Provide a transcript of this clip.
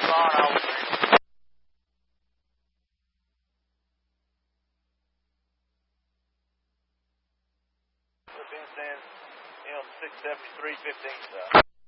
on, I will see. Philippines stands, M673, 15 south.